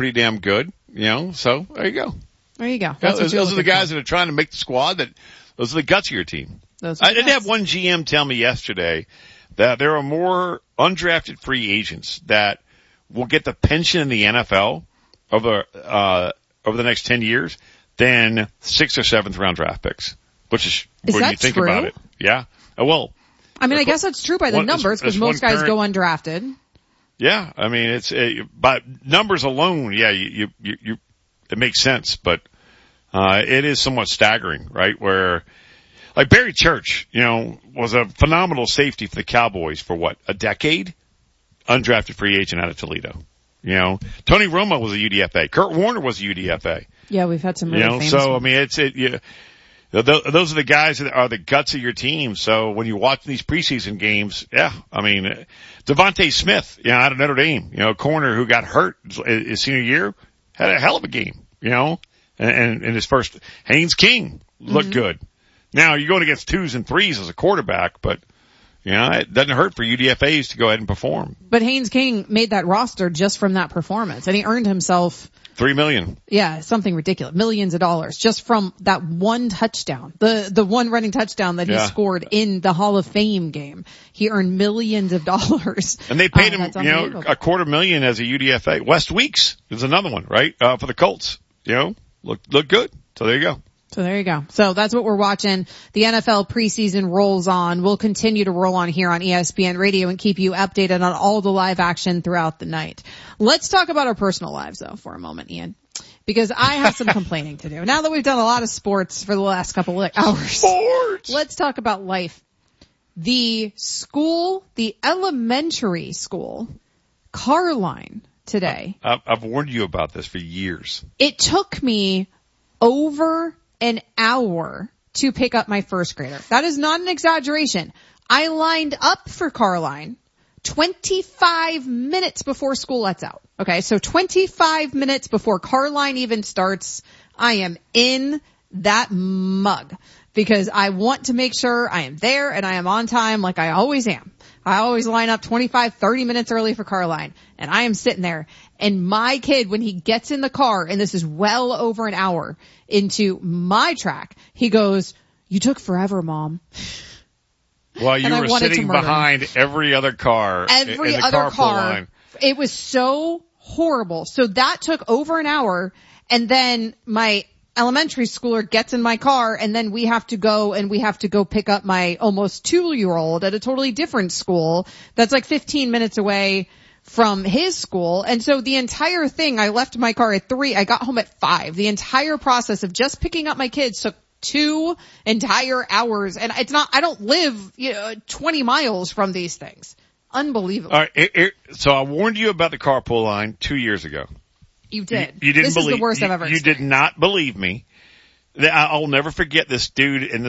pretty damn good, so there you go. There you go. Those are the guys that are trying to make the squad. Those are the guts of your team. I did have one GM tell me yesterday that there are more undrafted free agents that will get the pension in the NFL over the next 10 years than 6th or 7th round draft picks, which is when you think about it. Yeah. Well, I mean, I guess that's true by the numbers because most guys go undrafted. Yeah. I mean, by numbers alone. Yeah. It makes sense, but, it is somewhat staggering, right? Where, like Barry Church, was a phenomenal safety for the Cowboys for a decade? Undrafted free agent out of Toledo. Tony Romo was a UDFA. Kurt Warner was a UDFA. Yeah, we've had some really famous so, ones. I mean, those are the guys that are the guts of your team. So when you watch these preseason games, yeah, I mean, Devontae Smith, out of Notre Dame, corner who got hurt his senior year, had a hell of a game, and his first, Haynes King looked good. Now you're going against 2s and 3s as a quarterback, but it doesn't hurt for UDFAs to go ahead and perform. But Haynes King made that roster just from that performance, and he earned himself $3 million. Yeah, something ridiculous. Millions of dollars just from that one touchdown. The one running touchdown that he scored in the Hall of Fame game. He earned millions of dollars. And they paid him, $250,000 as a UDFA. West Weeks is another one, right? For the Colts. Look good. So there you go. So that's what we're watching. The NFL preseason rolls on. We'll continue to roll on here on ESPN Radio and keep you updated on all the live action throughout the night. Let's talk about our personal lives though for a moment, Ian, because I have some complaining to do. Now that we've done a lot of sports for the last couple of hours, let's talk about life. The elementary school, Carline today. I've warned you about this for years. It took me over an hour to pick up my first grader. That is not an exaggeration. I lined up for Carline 25 minutes before school lets out. Okay, so 25 minutes before Carline even starts, I am in that mug because I want to make sure I am there and I am on time like I always am. I always line up 25, 30 minutes early for Carline, and I am sitting there. And my kid, when he gets in the car, and this is well over an hour into my track, he goes, "You took forever, Mom." Well, you were sitting behind every other car. Every other car. It was so horrible. So that took over an hour, and then my elementary schooler gets in my car, and then we have to go pick up my almost 2-year-old at a totally different school that's like 15 minutes away from his school. And so the entire thing, I left my car at 3, I got home at 5. The entire process of just picking up my kids took 2 entire hours, and I don't live 20 miles from these things. Unbelievable. All right, so I warned you about the carpool line 2 years ago. You did. You didn't this believe. Is the worst I've ever experienced. You did not believe me. I'll never forget this dude in the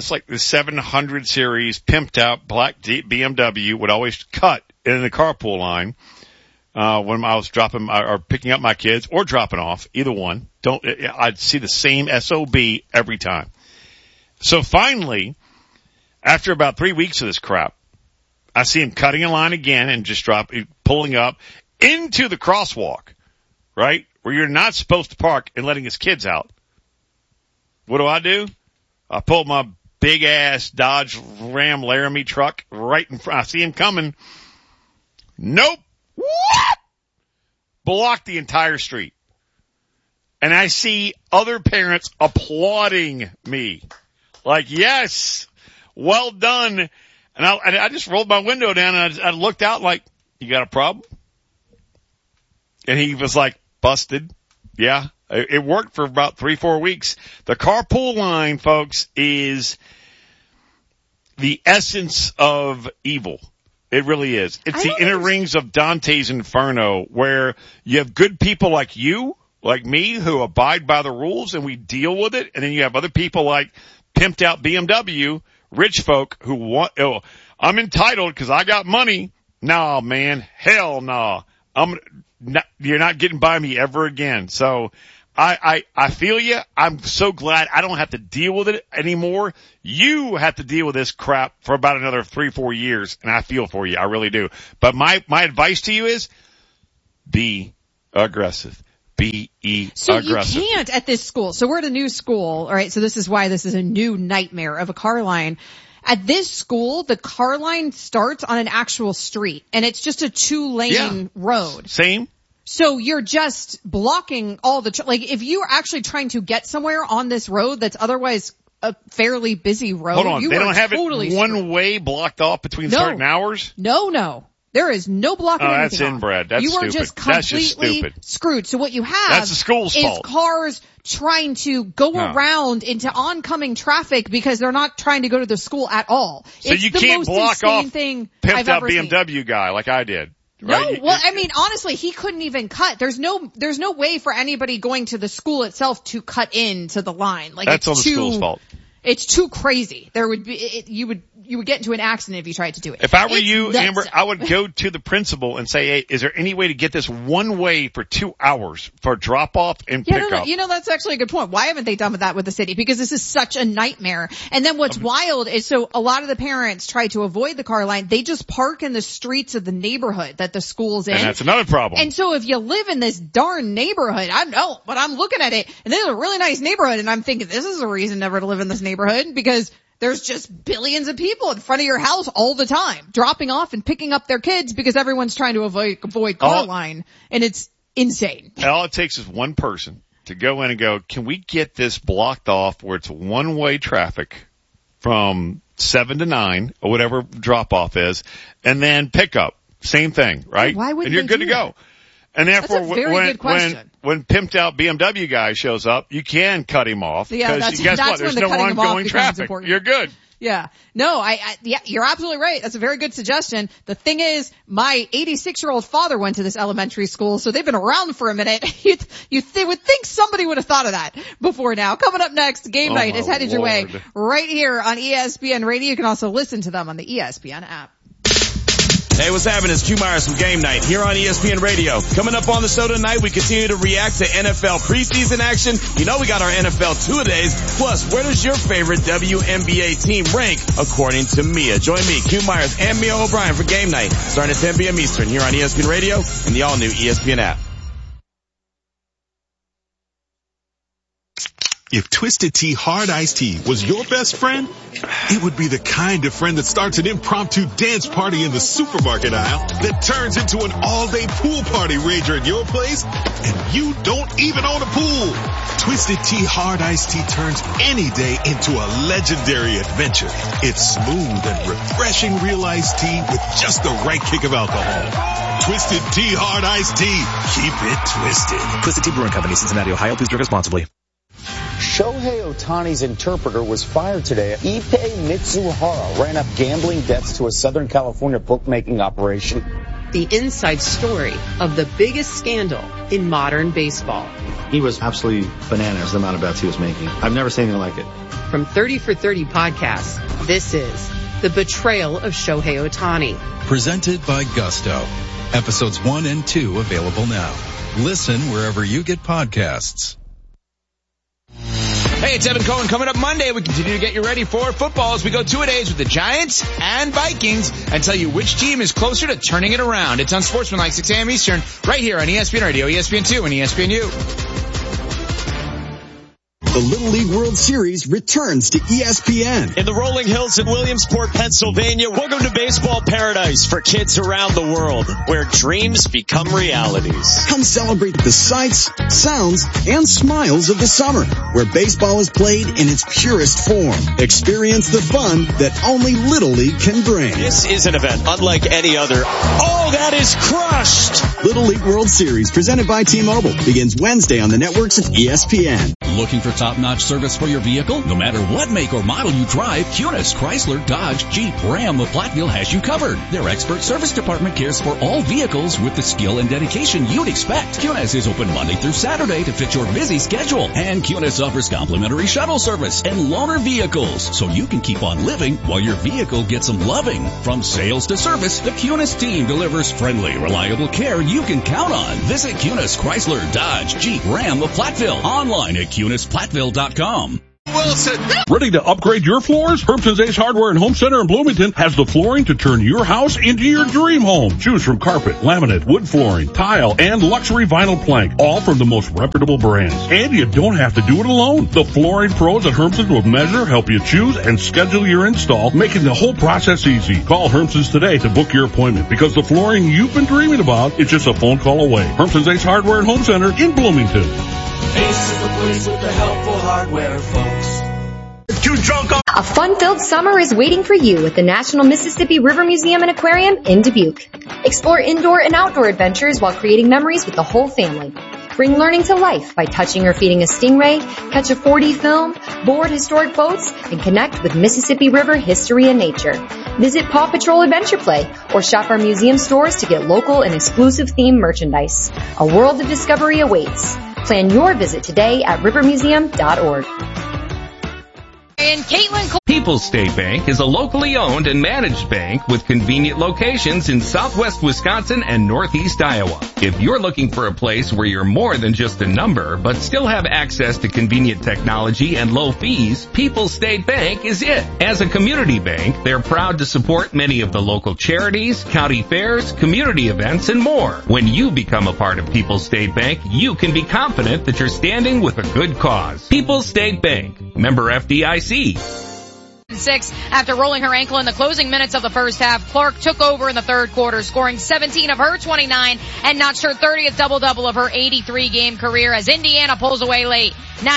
700 series pimped out black BMW would always cut in the carpool line, when I was dropping or picking up my kids or dropping off, either one. I'd see the same SOB every time. So finally, after about 3 weeks of this crap, I see him cutting a line again and just pulling up into the crosswalk, right? Where you're not supposed to park and letting his kids out. What do? I pulled my big ass Dodge Ram Laramie truck right in front. I see him coming. Nope. What? Blocked the entire street. And I see other parents applauding me. Like, yes, well done. And I just rolled my window down and I looked out like, you got a problem? And he was like, busted. Yeah. It worked for about 3-4 weeks. The carpool line, folks, is the essence of evil. It really is. It's the inner rings of Dante's Inferno, where you have good people like you, like me, who abide by the rules and we deal with it. And then you have other people like pimped out BMW, rich folk who want, I'm entitled because I got money. Nah, man. Hell nah. You're not getting by me ever again. So I feel you. I'm so glad I don't have to deal with it anymore. You have to deal with this crap for about another 3-4 years, and I feel for you. I really do. But my advice to you is be aggressive. B-E So aggressive. you can't at this school. So we're at a new school, all right? So this is why this is a new nightmare of a car line. At this school, the car line starts on an actual street, and it's just a 2-lane road. Same. So you're just blocking all the, like if you're actually trying to get somewhere on this road that's otherwise a fairly busy road, Hold on, you they are don't have totally it one screwed. way blocked off between No. certain hours? No. There is no blocking anything that's inbred. off. That's you are stupid. just That's just completely stupid. screwed. So what you have That's the school's is fault. cars trying to go around into oncoming traffic because they're not trying to go to the school at all. So it's you the can't most block insane off thing I've pimped out ever seen. BMW guy like I did. No, Right? well, I mean, honestly, he couldn't even cut. There's no way for anybody going to the school itself to cut into the line. Like That's it's on the school's fault. It's too crazy. There would be, you would get into an accident if you tried to do it. If I were It's you, nuts. Amber, I would go to the principal and say, hey, is there any way to get this one way for 2 hours for drop off and pick up? That's actually a good point. Why haven't they done that with the city? Because this is such a nightmare. And then what's wild is so a lot of the parents try to avoid the car line. They just park in the streets of the neighborhood that the school's in. And that's another problem. And so if you live in this darn neighborhood, I know, but I'm looking at it and this is a really nice neighborhood and I'm thinking this is a reason never to live in this neighborhood because there's just billions of people in front of your house all the time, dropping off and picking up their kids because everyone's trying to avoid car line, and it's insane. All it takes is one person to go in and go, can we get this blocked off where it's one-way traffic from 7 to 9 or whatever drop-off is, and then pick up. Same thing, right? Why wouldn't and you're they good do to go. And therefore, That's a very good question. when pimped out BMW guy shows up, you can cut him off. Yeah, because that's what? when There's the no cutting him off ongoing becomes traffic. important. You're good. Yeah. No, yeah, you're absolutely right. That's a very good suggestion. The thing is, my 86-year-old father went to this elementary school, so they've been around for a minute. They would think somebody would have thought of that before now. Coming up next, Game Night is headed your way right here on ESPN Radio. You can also listen to them on the ESPN app. Hey, what's happening? It's Q Myers from Game Night here on ESPN Radio. Coming up on the show tonight, we continue to react to NFL preseason action. You know we got our NFL two-a-days. Plus, where does your favorite WNBA team rank according to Mia? Join me, Q Myers, and Mia O'Brien for Game Night starting at 10 p.m. Eastern here on ESPN Radio and the all-new ESPN app. If Twisted Tea Hard Iced Tea was your best friend, it would be the kind of friend that starts an impromptu dance party in the supermarket aisle that turns into an all-day pool party rager at your place, and you don't even own a pool. Twisted Tea Hard Iced Tea turns any day into a legendary adventure. It's smooth and refreshing real iced tea with just the right kick of alcohol. Twisted Tea Hard Iced Tea. Keep it twisted. Twisted Tea Brewing Company, Cincinnati, Ohio. Please drink responsibly. Shohei Ohtani's interpreter was fired today. Ippei Mitsuhara ran up gambling debts to a Southern California bookmaking operation. The inside story of the biggest scandal in modern baseball. He was absolutely bananas the amount of bets he was making. I've never seen anything like it. From 30 for 30 podcasts, this is The Betrayal of Shohei Ohtani. Presented by Gusto. Episodes 1 and 2 available now. Listen wherever you get podcasts. Hey, it's Evan Cohen. Coming up Monday, we continue to get you ready for football as we go two-a-days with the Giants and Vikings and tell you which team is closer to turning it around. It's on Sportsmanlike 6 a.m. Eastern, right here on ESPN Radio, ESPN2, and ESPNU. The Little League World Series returns to ESPN. In the rolling hills in Williamsport, Pennsylvania, welcome to baseball paradise for kids around the world, where dreams become realities. Come celebrate the sights, sounds, and smiles of the summer, where baseball is played in its purest form. Experience the fun that only Little League can bring. This is an event unlike any other. Oh, that is crushed! Little League World Series, presented by T-Mobile, begins Wednesday on the networks of ESPN. Looking for top-notch service for your vehicle? No matter what make or model you drive, Kunis, Chrysler, Dodge, Jeep, Ram of Platteville has you covered. Their expert service department cares for all vehicles with the skill and dedication you'd expect. Kunis is open Monday through Saturday to fit your busy schedule. And Kunis offers complimentary shuttle service and loaner vehicles, so you can keep on living while your vehicle gets some loving. From sales to service, the Kunis team delivers friendly, reliable care you can count on. Visit Kunis, Chrysler, Dodge, Jeep, Ram of Platteville. Online at KunisPlatteville.com. Whoa, Wilson. Ready to upgrade your floors? Hermson's Ace Hardware and Home Center in Bloomington has the flooring to turn your house into your dream home. Choose from carpet, laminate, wood flooring, tile, and luxury vinyl plank, all from the most reputable brands. And you don't have to do it alone. The flooring pros at Hermson's will measure, help you choose, and schedule your install, making the whole process easy. Call Hermson's today to book your appointment, because the flooring you've been dreaming about is just a phone call away. Hermson's Ace Hardware and Home Center in Bloomington. Ace is the place with the helpful hardware, folks. A fun-filled summer is waiting for you at the National Mississippi River Museum and Aquarium in Dubuque. Explore indoor and outdoor adventures while creating memories with the whole family. Bring learning to life by touching or feeding a stingray, catch a 4D film, board historic boats, and connect with Mississippi River history and nature. Visit Paw Patrol Adventure Play or shop our museum stores to get local and exclusive themed merchandise. A world of discovery awaits. Plan your visit today at rivermuseum.org. And Caitlin. People's State Bank is a locally owned and managed bank with convenient locations in southwest Wisconsin and northeast Iowa. If you're looking for a place where you're more than just a number, but still have access to convenient technology and low fees, People's State Bank is it. As a community bank, they're proud to support many of the local charities, county fairs, community events, and more. When you become a part of People's State Bank, you can be confident that you're standing with a good cause. People's State Bank, member FDIC. 6 after rolling her ankle in the closing minutes of the first half. Clark took over in the third quarter, scoring 17 of her 29 and notched her 30th double-double of her 83-game career as Indiana pulls away late,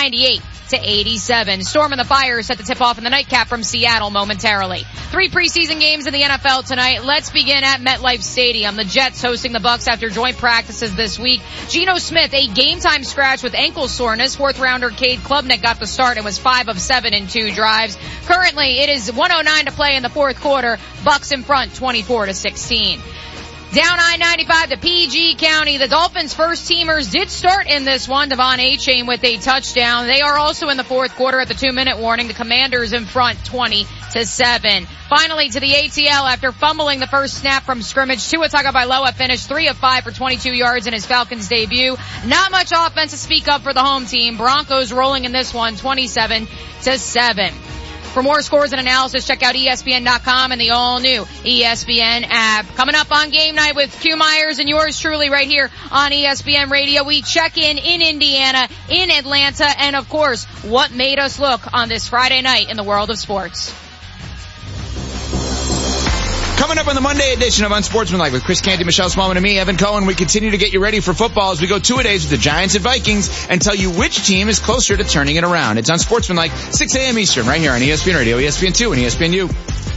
98-87. Storm and the Fire set the tip off in the nightcap from Seattle momentarily. 3 preseason games in the NFL tonight. Let's begin at MetLife Stadium. The Jets hosting the Bucs after joint practices this week. Geno Smith, a game-time scratch with ankle soreness. Fourth-rounder Cade Klubnik got the start and was 5 of 7 in 2 drives. Currently, it is 1:09 to play in the fourth quarter. Bucs in front, 24-16. Down I-95 to PG County. The Dolphins' first teamers did start in this one. Devon Achane with a touchdown. They are also in the fourth quarter at the 2-minute warning. The Commanders in front, 20-7. Finally to the ATL after fumbling the first snap from scrimmage. Tua Tagovailoa finished 3 of 5 for 22 yards in his Falcons debut. Not much offense to speak of for the home team. Broncos rolling in this one, 27-7. For more scores and analysis, check out ESPN.com and the all-new ESPN app. Coming up on Game Night with Q Myers and yours truly right here on ESPN Radio. We check in Indiana, in Atlanta, and of course, what made us look on this Friday night in the world of sports. Coming up on the Monday edition of Unsportsmanlike with Chris Canty, Michelle Smallman, and me, Evan Cohen, we continue to get you ready for football as we go 2-a-days with the Giants and Vikings and tell you which team is closer to turning it around. It's Unsportsmanlike, 6 a.m. Eastern, right here on ESPN Radio, ESPN2, and ESPNU.